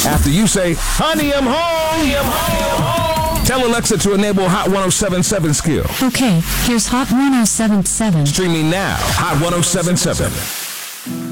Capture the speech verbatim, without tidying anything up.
After you say, honey, I'm home. Honey, I'm home. Tell Alexa to enable Hot one oh seven point seven skill. Okay, here's Hot one oh seven point seven. Streaming now, Hot one oh seven point seven.